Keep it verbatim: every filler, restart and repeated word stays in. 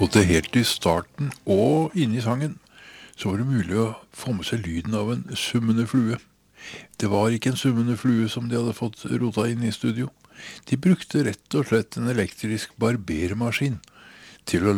Og til helt i starten og inne i sangen så var det mulig å få med seg lyden av en summende flue. Det var ikke en summende flue som de hadde fått rota inn i studio. De brukte rett og slett en elektrisk barbermaskin til å